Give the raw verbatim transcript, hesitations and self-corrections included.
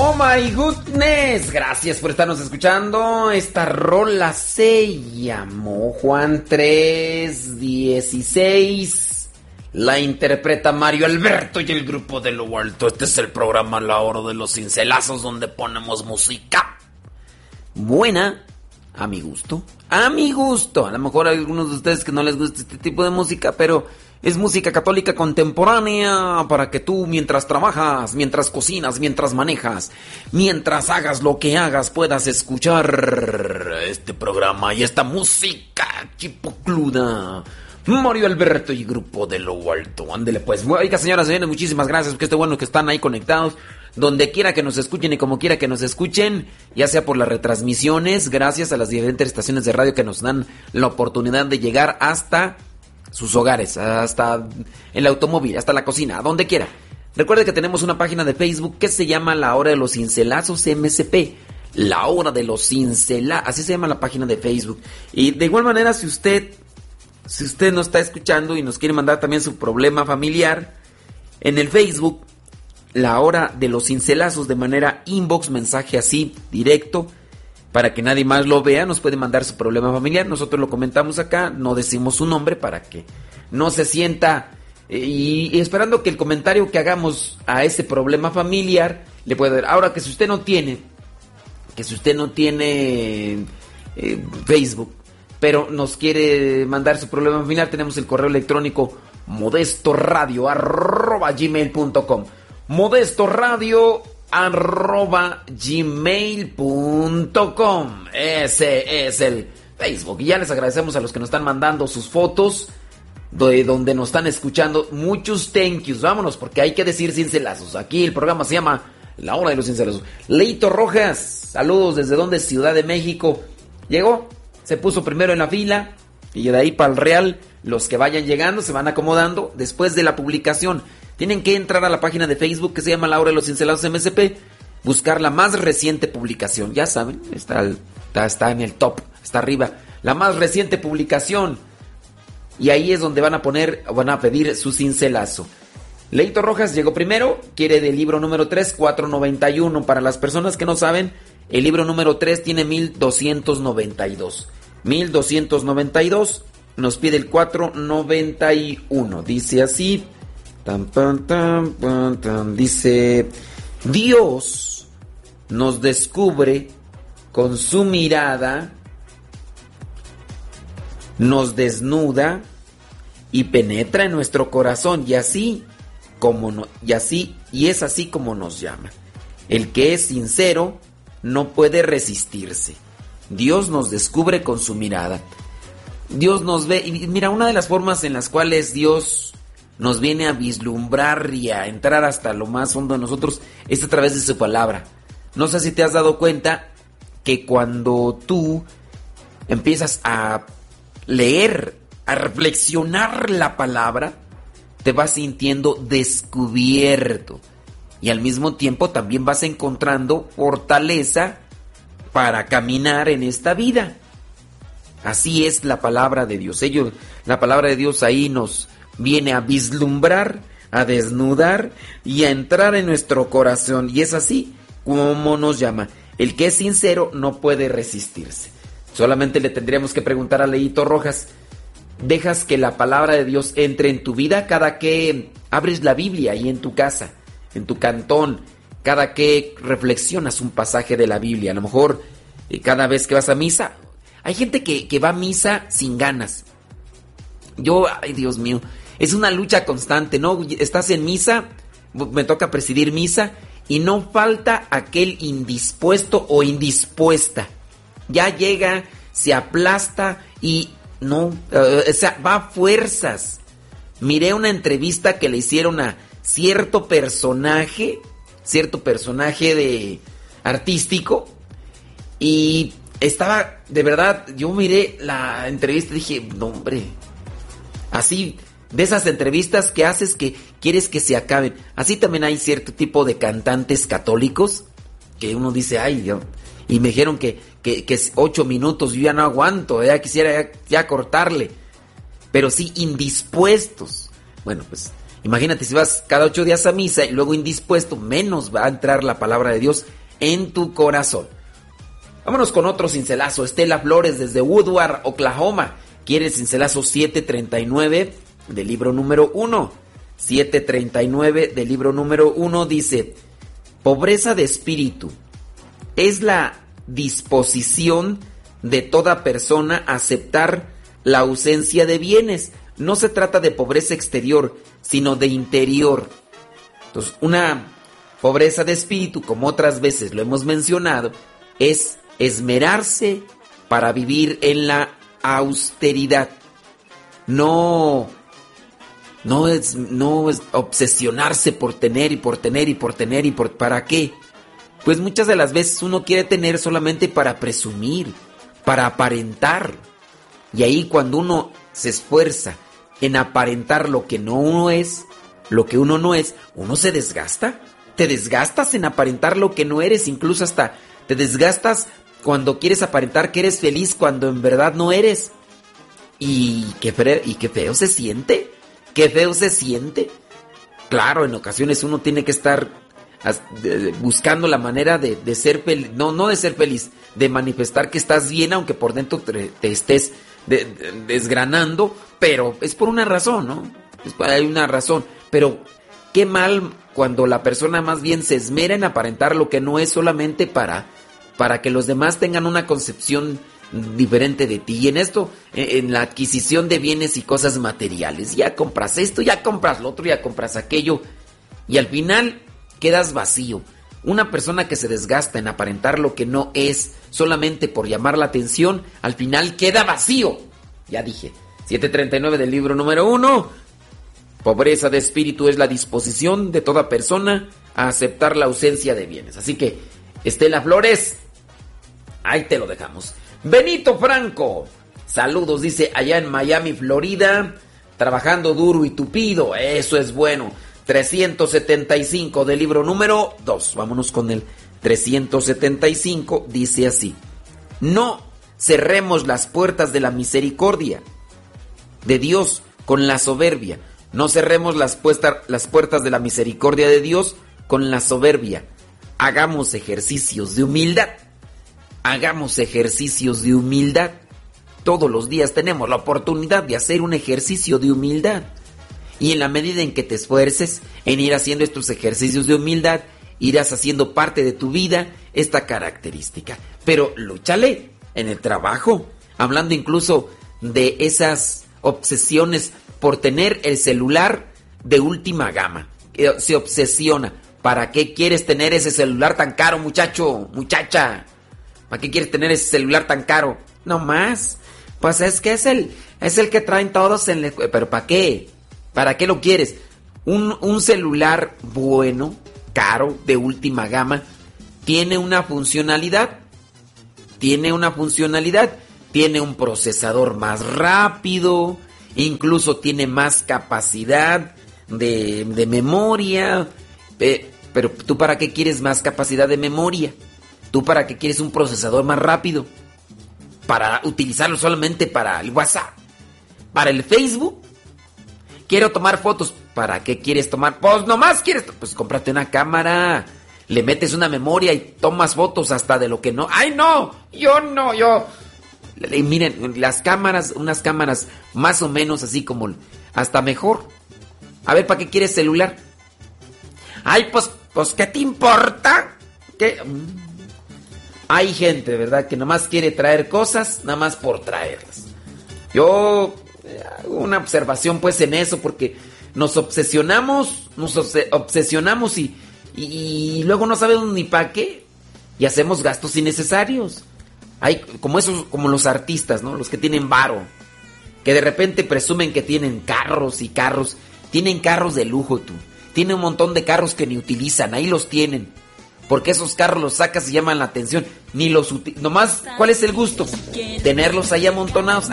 Oh my goodness, gracias por estarnos escuchando. Esta rola se llamó Juan tres dieciséis. La interpreta Mario Alberto y el grupo de Lo Alto. Este es el programa La Hora de los Cincelazos, donde ponemos música buena, a mi gusto. A mi gusto. A lo mejor hay algunos de ustedes que no les gusta este tipo de música, pero es música católica contemporánea para que tú, mientras trabajas, mientras cocinas, mientras manejas, mientras hagas lo que hagas, puedas escuchar este programa y esta música chipocluda. Mario Alberto y grupo de Lo Alto. Ándele pues. Oiga, señoras y señores, muchísimas gracias, porque este bueno que están ahí conectados. Donde quiera que nos escuchen y como quiera que nos escuchen, ya sea por las retransmisiones, gracias a las diferentes estaciones de radio que nos dan la oportunidad de llegar hasta sus hogares, hasta el automóvil, hasta la cocina, donde quiera. Recuerde que tenemos una página de Facebook que se llama La Hora de los Cincelazos M C P. La Hora de los Cincelazos, así se llama la página de Facebook. Y de igual manera, si usted, si usted nos está escuchando y nos quiere mandar también su problema familiar, en el Facebook, La Hora de los Cincelazos, de manera inbox, mensaje así, directo, para que nadie más lo vea, nos puede mandar su problema familiar. Nosotros lo comentamos acá, no decimos su nombre para que no se sienta, eh, y, y esperando que el comentario que hagamos a ese problema familiar le pueda dar. Ahora, que si usted no tiene, que si usted no tiene eh, Facebook, pero nos quiere mandar su problema familiar, tenemos el correo electrónico modestoradio arroba gmail punto com. modestoradio arroba gmail punto com. Ese es el Facebook. Y ya les agradecemos a los que nos están mandando sus fotos de donde nos están escuchando. Muchos thank yous. Vámonos, porque hay que decir cincelazos. Aquí el programa se llama La Hora de los Cincelazos. Leito Rojas, saludos. ¿Desde dónde? Ciudad de México. Llegó, se puso primero en la fila, y de ahí para el Real. Los que vayan llegando se van acomodando después de la publicación. Tienen que entrar a la página de Facebook que se llama La Hora de los Cincelazos M C P, buscar la más reciente publicación. Ya saben, está, está, está en el top, está arriba. La más reciente publicación. Y ahí es donde van a poner, van a pedir su cincelazo. Leito Rojas llegó primero, quiere del libro número tres, cuatrocientos noventa y uno. Para las personas que no saben, el libro número tres tiene mil doscientos noventa y dos. mil doscientos noventa y dos nos pide el cuatrocientos noventa y uno. Dice así... Tan, tan, tan, tan, tan. Dice: Dios nos descubre con su mirada, nos desnuda y penetra en nuestro corazón, y así como no, y así y es así como nos llama. El que es sincero no puede resistirse. Dios nos descubre con su mirada. Dios nos ve, y mira, una de las formas en las cuales Dios nos viene a vislumbrar y a entrar hasta lo más hondo de nosotros es a través de su palabra. No sé si te has dado cuenta que cuando tú empiezas a leer, a reflexionar la palabra, te vas sintiendo descubierto, y al mismo tiempo también vas encontrando fortaleza para caminar en esta vida. Así es la palabra de Dios. Ellos, la palabra de Dios ahí nos viene a vislumbrar, a desnudar y a entrar en nuestro corazón. Y es así como nos llama. El que es sincero no puede resistirse. Solamente le tendríamos que preguntar a Leito Rojas: ¿dejas que la palabra de Dios entre en tu vida cada que abres la Biblia ahí en tu casa, en tu cantón, cada que reflexionas un pasaje de la Biblia? A lo mejor eh, cada vez que vas a misa. Hay gente que, que va a misa sin ganas. Yo, ay Dios mío, es una lucha constante, ¿no? Estás en misa, me toca presidir misa, y no falta aquel indispuesto o indispuesta. Ya llega, se aplasta y no, uh, o sea, va a fuerzas. Miré una entrevista que le hicieron a cierto personaje, cierto personaje de artístico, y estaba, de verdad, yo miré la entrevista y dije, no hombre, así, de esas entrevistas que haces que quieres que se acaben. Así también hay cierto tipo de cantantes católicos que uno dice, ay, yo, y me dijeron que, que, que ocho minutos, yo ya no aguanto, ya quisiera ya, ya cortarle. Pero sí, indispuestos. Bueno, pues, imagínate si vas cada ocho días a misa y luego indispuesto, menos va a entrar la palabra de Dios en tu corazón. Vámonos con otro cincelazo. Estela Flores desde Woodward, Oklahoma. Quiere el cincelazo siete treinta y nueve del libro número uno. siete treinta y nueve del libro número uno dice: pobreza de espíritu es la disposición de toda persona a aceptar la ausencia de bienes. No se trata de pobreza exterior, sino de interior. Entonces, una pobreza de espíritu, como otras veces lo hemos mencionado, es esmerarse para vivir en la austeridad. No, no es, no es obsesionarse por tener y por tener y por tener y por... ¿Para qué? Pues muchas de las veces uno quiere tener solamente para presumir, para aparentar. Y ahí cuando uno se esfuerza en aparentar lo que no uno es, lo que uno no es, uno se desgasta. Te desgastas en aparentar lo que no eres, incluso hasta te desgastas cuando quieres aparentar que eres feliz cuando en verdad no eres. Y qué feo, y qué feo se siente, qué feo se siente. Claro, en ocasiones uno tiene que estar buscando la manera de, de ser feliz, no, no de ser feliz, de manifestar que estás bien, aunque por dentro te, te estés de, de, desgranando, pero es por una razón, ¿no? Es, hay una razón, pero qué mal cuando la persona más bien se esmera en aparentar lo que no es solamente para, para que los demás tengan una concepción diferente de ti. Y en esto, en la adquisición de bienes y cosas materiales, ya compras esto, ya compras lo otro, ya compras aquello, y al final quedas vacío. Una persona que se desgasta en aparentar lo que no es solamente por llamar la atención, al final queda vacío. Ya dije, siete treinta y nueve del libro número uno. Pobreza de espíritu es la disposición de toda persona a aceptar la ausencia de bienes. Así que, Estela Flores, ahí te lo dejamos. Benito Franco, saludos, dice, allá en Miami, Florida, trabajando duro y tupido, eso es bueno. trescientos setenta y cinco del libro número dos. Vámonos con el trescientos setenta y cinco. Dice así: no cerremos las puertas de la misericordia de Dios con la soberbia. No cerremos las, puesta, las puertas de la misericordia de Dios con la soberbia. Hagamos ejercicios de humildad. Hagamos ejercicios de humildad. Todos los días tenemos la oportunidad de hacer un ejercicio de humildad. Y en la medida en que te esfuerces en ir haciendo estos ejercicios de humildad, irás haciendo parte de tu vida esta característica. Pero lúchale en el trabajo, hablando incluso de esas obsesiones por tener el celular de última gama. Se obsesiona. ¿Para qué quieres tener ese celular tan caro, muchacho, muchacha? ¿Para qué quieres tener ese celular tan caro? No más. Pues es que es el, es el que traen todos en el... ¿Pero para qué? ¿Para qué lo quieres? Un, un celular bueno, caro, de última gama, tiene una funcionalidad. Tiene una funcionalidad. Tiene un procesador más rápido. Incluso tiene más capacidad de, de memoria. Eh, pero ¿tú para qué quieres más capacidad de memoria? ¿Tú para qué quieres un procesador más rápido? ¿Para utilizarlo solamente para el WhatsApp? ¿Para el Facebook? Quiero tomar fotos. ¿Para qué quieres tomar? Pues nomás quieres... Pues cómprate una cámara. Le metes una memoria y tomas fotos hasta de lo que no... ¡Ay, no! Yo no, yo... Y miren, las cámaras, unas cámaras más o menos así como... Hasta mejor. A ver, ¿para qué quieres celular? Ay, pues, pues, ¿qué te importa? ¿Qué? Hay gente, ¿verdad?, que nomás quiere traer cosas, nada más por traerlas. Yo... una observación pues en eso, porque nos obsesionamos, nos obsesionamos y, y, y luego no sabemos ni para qué y hacemos gastos innecesarios. Hay como esos, como los artistas, ¿no? Los que tienen varo, que de repente presumen que tienen carros y carros, tienen carros de lujo, tú. Tienen un montón de carros que ni utilizan, ahí los tienen. Porque esos carros los sacas y llaman la atención, ni los utilizan. Nomás, ¿cuál es el gusto? Tenerlos ahí amontonados.